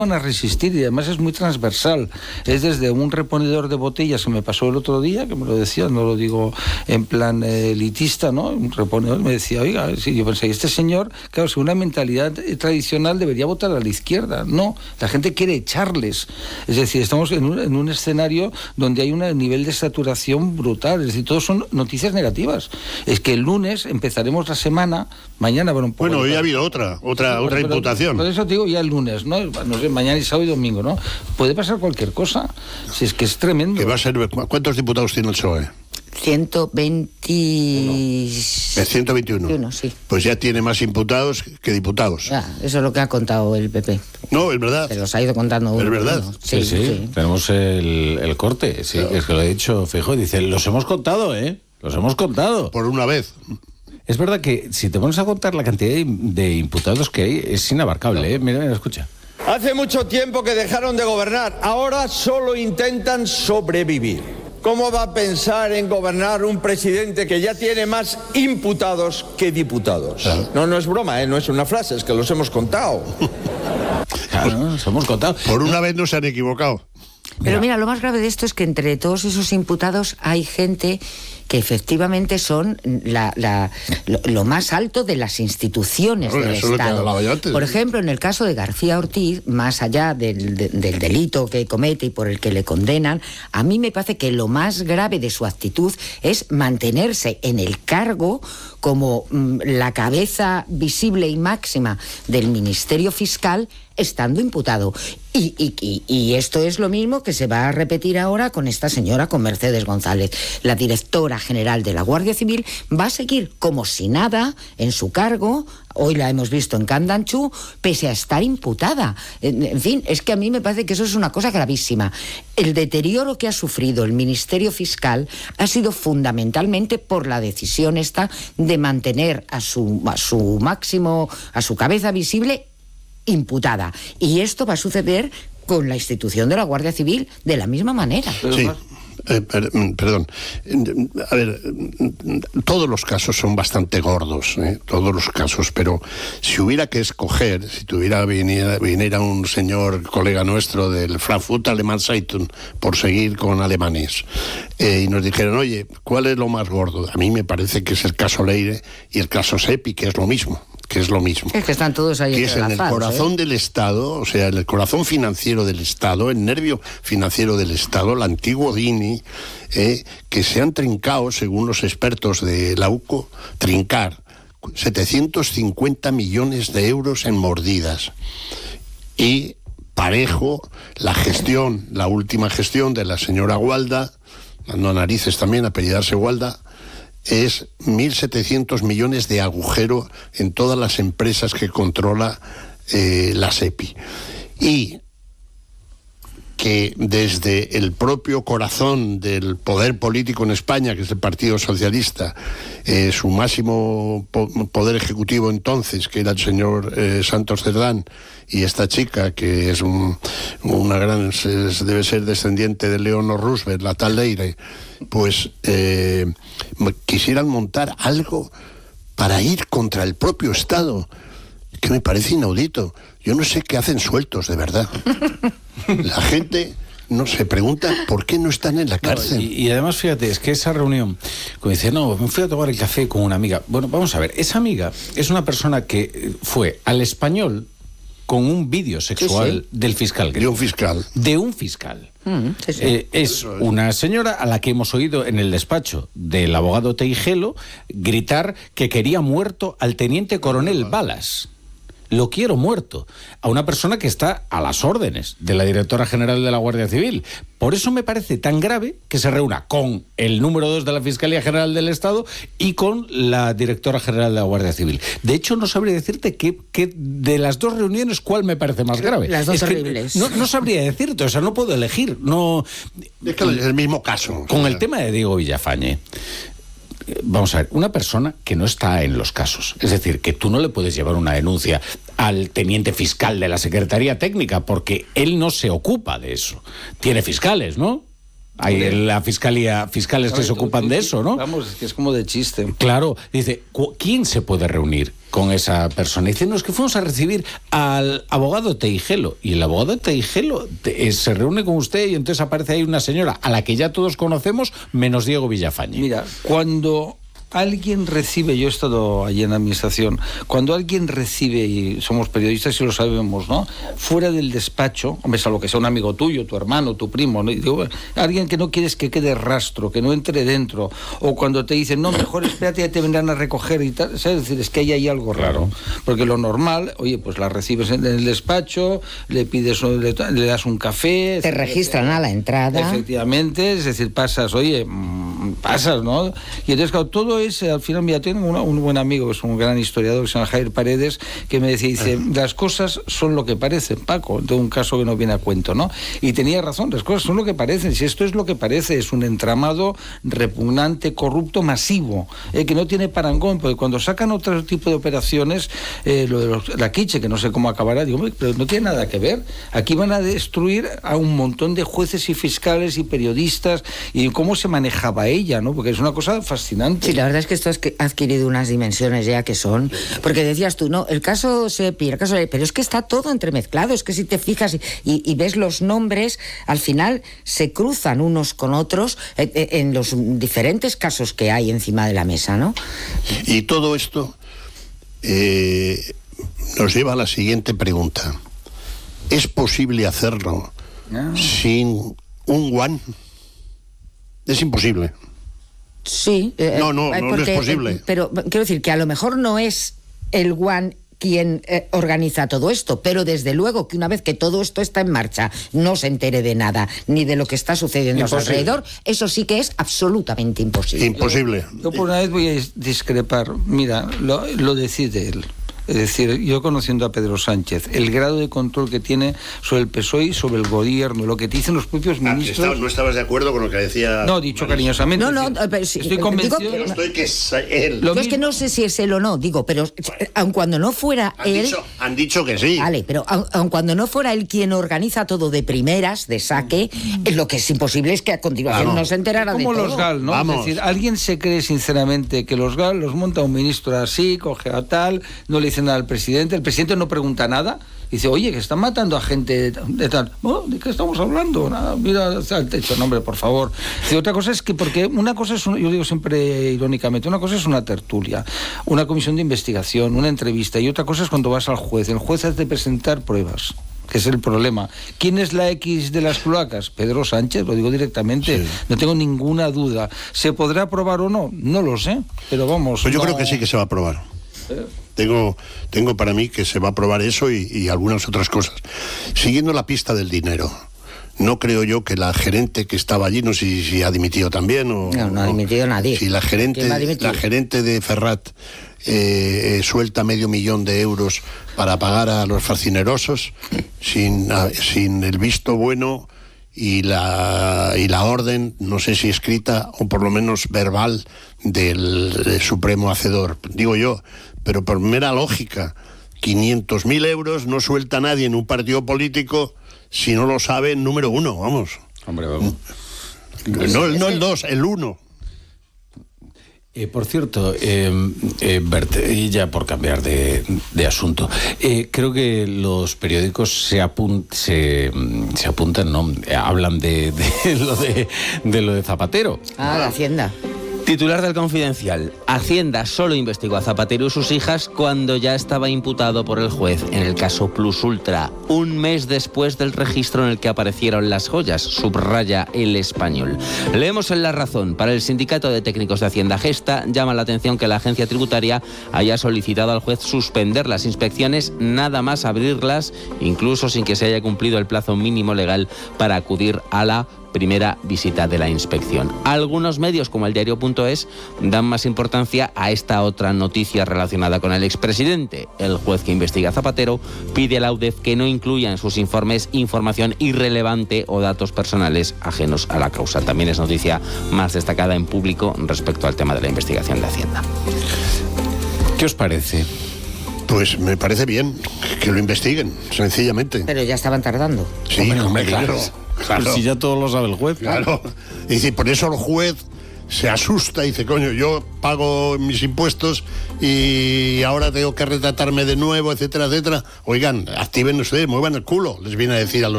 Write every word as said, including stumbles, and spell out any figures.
van a resistir, y además es muy transversal. Es desde un reponedor de botellas que me pasó el otro día, que me lo decía, no lo digo en plan eh, elitista, ¿no? Un reponedor me decía, oiga, si yo pensé, este señor, claro, según una mentalidad tradicional debería votar a la izquierda. No, la gente quiere echarles. Es decir, estamos en un, en un escenario donde hay un nivel de saturación brutal. Es decir, todos son noticias negativas. Es que el lunes empezaremos la semana, mañana, bueno, un poco bueno, hoy ha habido otra, otra, sí, otra pero, imputación. Por eso te digo ya el lunes, ¿no? No sé, mañana y sábado y domingo, ¿no? Puede pasar cualquier cosa. Si es que es tremendo. Que va a ser, ¿cuántos diputados tiene el P S O E? ciento veinte... ciento veintiuno. Sí. Pues ya tiene más imputados que diputados. Ya, eso es lo que ha contado el P P. No, es verdad. Se los ha ido contando uno. Es verdad. Uno. Sí, sí, sí, sí. Tenemos el, el corte, sí, claro. Es que lo he dicho, Feijóo, dice, los hemos contado, ¿eh? Los hemos contado. Por una vez. Es verdad que si te pones a contar la cantidad de, de imputados que hay, es inabarcable, ¿eh? Mira, mira, escucha. Hace mucho tiempo que dejaron de gobernar, ahora solo intentan sobrevivir. ¿Cómo va a pensar en gobernar un presidente que ya tiene más imputados que diputados? Claro. No, no es broma, ¿eh? No es una frase, es que los hemos contado. Claro, los hemos contado. Por una vez no se han equivocado. Pero mira, lo más grave de esto es que entre todos esos imputados hay gente que efectivamente son la, la, lo, lo más alto de las instituciones bueno, del eso Estado. Es lo que por ejemplo, en el caso de García Ortiz, más allá del, de, del delito que comete y por el que le condenan, a mí me parece que lo más grave de su actitud es mantenerse en el cargo como mm, la cabeza visible y máxima del Ministerio Fiscal, estando imputado. Y, y, y, y esto es lo mismo que se va a repetir ahora con esta señora, con Mercedes González. La directora general de la Guardia Civil va a seguir como si nada en su cargo. Hoy la hemos visto en Candanchú, pese a estar imputada. En, en fin, es que a mí me parece que eso es una cosa gravísima. El deterioro que ha sufrido el Ministerio Fiscal ha sido fundamentalmente por la decisión esta de mantener a su, a su máximo, a su cabeza visible imputada. Y esto va a suceder con la institución de la Guardia Civil de la misma manera. Sí. Eh, per, perdón, a ver, todos los casos son bastante gordos, ¿eh? Todos los casos, pero si hubiera que escoger, si tuviera viniera, viniera un señor colega nuestro del Frankfurt Alemán Zeitung, por seguir con alemanes, eh, y nos dijeran, oye, ¿cuál es lo más gordo? A mí me parece que es el caso Leire y el caso Sepi, que es lo mismo. que es lo mismo. Es que están todos ahí que es en el corazón ¿eh? del Estado, o sea, en el corazón financiero del Estado, el nervio financiero del Estado, el antiguo D I N I, eh, que se han trincado, según los expertos de la U C O, trincar setecientos cincuenta millones de euros en mordidas. Y parejo, la gestión, la última gestión de la señora Gualda, dando narices también, apellidarse Gualda, es mil setecientos millones de agujero en todas las empresas que controla eh, la SEPI. Y que desde el propio corazón del poder político en España, que es el Partido Socialista, eh, su máximo po- poder ejecutivo entonces, que era el señor eh, Santos Cerdán, y esta chica, que es un, una gran, es, debe ser descendiente de Leonor Roosevelt, la tal Leire, pues eh, quisieran montar algo para ir contra el propio Estado, que me parece inaudito. Yo no sé qué hacen sueltos, de verdad. La gente no se pregunta por qué no están en la cárcel. No, y, y además, fíjate, es que esa reunión, como dice, no, me fui a tomar el café con una amiga. Bueno, vamos a ver, esa amiga es una persona que fue al Español con un vídeo sexual sí, sí. del fiscal. De un fiscal. De un fiscal. Mm, sí, sí. Eh, es una señora a la que hemos oído en el despacho del abogado Teijelo gritar que quería muerto al teniente coronel Balas. Lo quiero muerto, a una persona que está a las órdenes de la directora general de la Guardia Civil. Por eso me parece tan grave que se reúna con el número dos de la Fiscalía General del Estado y con la directora general de la Guardia Civil. De hecho, no sabría decirte que, que de las dos reuniones cuál me parece más grave. Las dos es horribles. No, no sabría decirte, o sea, no puedo elegir. No. Es que es el mismo caso. Con el tema de Diego Villafañe. Vamos a ver, una persona que no está en los casos, es decir, que tú no le puedes llevar una denuncia al teniente fiscal de la Secretaría Técnica porque él no se ocupa de eso. Tiene fiscales, ¿no? Hay en la fiscalía, fiscales que se ocupan de eso, ¿no? Vamos, es que es como de chiste. Claro, dice, ¿quién se puede reunir con esa persona? Dice, no, es que fuimos a recibir al abogado Teijelo. Y el abogado Teijelo te, se reúne con usted y entonces aparece ahí una señora a la que ya todos conocemos, menos Diego Villafañe. Mira, cuando alguien recibe, yo he estado allí en la administración, cuando alguien recibe, y somos periodistas y lo sabemos, ¿no? Fuera del despacho, hombre, salvo que sea un amigo tuyo, tu hermano, tu primo, ¿no? Y digo, alguien que no quieres que quede rastro, que no entre dentro, o cuando te dicen, no, mejor espérate, ya te vendrán a recoger y tal, ¿sabes? Es decir, es que hay ahí algo raro. Porque lo normal, oye, pues la recibes en el despacho, le pides, le, le das un café. Te registran a la entrada. Efectivamente, es decir, pasas, oye, pasas, ¿no? Y entonces, claro, todo es, al final, mira, tengo una, un buen amigo, que es un gran historiador, que se llama Javier Paredes, que me decía, dice, las cosas son lo que parecen, Paco, de un caso que no viene a cuento, ¿no? Y tenía razón, las cosas son lo que parecen, si esto es lo que parece, es un entramado repugnante, corrupto, masivo, eh, que no tiene parangón, porque cuando sacan otro tipo de operaciones, eh, lo de los, la quiche, que no sé cómo acabará, digo, pero no tiene nada que ver, aquí van a destruir a un montón de jueces y fiscales y periodistas, y cómo se manejaba ella, ¿no? Porque es una cosa fascinante. Sí, la verdad es que esto ha adquirido unas dimensiones ya que son, porque decías tú, no, el caso Sepi, el caso de, pero es que está todo entremezclado, es que si te fijas y, y, y ves los nombres, al final se cruzan unos con otros en, en los diferentes casos que hay encima de la mesa, ¿no? Y todo esto eh, nos lleva a la siguiente pregunta. ¿Es posible hacerlo no. sin un guan? Es imposible. Sí. Eh, no, no, porque, no es posible. Eh, pero quiero decir que a lo mejor no es el guan quien eh, organiza todo esto, pero desde luego que una vez que todo esto está en marcha, no se entere de nada, ni de lo que está sucediendo imposible. A su alrededor, eso sí que es absolutamente imposible. Imposible. Yo por una vez voy a discrepar. Mira, lo, lo decide él. Es decir, yo conociendo a Pedro Sánchez, el grado de control que tiene sobre el P S O E y sobre el gobierno, lo que te dicen los propios ministros... Ah, estaba, ¿no estabas de acuerdo con lo que decía...? No, dicho cariñosamente. No, no, decir, pero sí, estoy convencido... Digo, yo estoy que es él. Yo es que no sé si es él o no, digo, pero aun cuando no fuera han él... Dicho, han dicho que sí. Vale, pero aun, aun cuando no fuera él quien organiza todo de primeras, de saque, lo que es imposible es que a continuación claro. no se enterara de todo. Como los G A L, ¿no? Vamos. Es decir, ¿alguien se cree sinceramente que los G A L los monta un ministro así, coge a tal, no le dice nada al presidente, el presidente no pregunta nada, dice, oye, que están matando a gente de tal, oh, ¿de qué estamos hablando? Nada, mira al techo, no, hombre, por favor. Dice, otra cosa es que, porque una cosa es, un, yo digo siempre irónicamente, una cosa es una tertulia, una comisión de investigación, una entrevista, y otra cosa es cuando vas al juez. El juez hace presentar pruebas, que es el problema. ¿Quién es la X de las cloacas? Pedro Sánchez, lo digo directamente, sí. No tengo ninguna duda. ¿Se podrá aprobar o no? No lo sé, pero vamos. Pues yo no... creo que sí que se va a aprobar. ¿Eh? Tengo, tengo para mí que se va a aprobar eso y, y algunas otras cosas. Siguiendo la pista del dinero, no creo yo que la gerente que estaba allí, no sé si, si ha dimitido también o... No, no ha dimitido nadie. Si la gerente, la gerente de Ferrat eh, eh, suelta medio millón de euros para pagar a los fascinerosos sin, a, sin el visto bueno y la, y la orden, no sé si escrita o por lo menos verbal, del, del Supremo Hacedor, digo yo, pero por mera lógica, quinientos mil euros no suelta nadie en un partido político si no lo sabe el número uno, vamos. Hombre, vamos. No, no el dos, el uno. Eh, por cierto, eh, eh, Bert, y ya por cambiar de, de asunto, eh, creo que los periódicos se, apun se, se apuntan, ¿no? Hablan de, de, lo de, de lo de Zapatero. Ah, la Hacienda. Titular del Confidencial. Hacienda solo investigó a Zapatero y sus hijas cuando ya estaba imputado por el juez en el caso Plus Ultra, un mes después del registro en el que aparecieron las joyas, subraya El Español. Leemos en La Razón. Para el Sindicato de Técnicos de Hacienda Gesta, llama la atención que la agencia tributaria haya solicitado al juez suspender las inspecciones, nada más abrirlas, incluso sin que se haya cumplido el plazo mínimo legal para acudir a la primera visita de la inspección. Algunos medios, como el diario punto es, dan más importancia a esta otra noticia relacionada con el expresidente. El juez que investiga a Zapatero pide a la U D E F que no incluya en sus informes información irrelevante o datos personales ajenos a la causa. También es noticia más destacada en Público respecto al tema de la investigación de Hacienda. ¿Qué os parece? Pues me parece bien que lo investiguen, sencillamente. Pero ya estaban tardando. Sí, hombre, hombre, claro. Claro. Si ya todo lo sabe el juez. Claro. Y dice, por eso el juez se asusta y dice, coño, yo pago mis impuestos y ahora tengo que retratarme de nuevo, etcétera, etcétera. Oigan, activen ustedes, muevan el culo, les viene a decir a los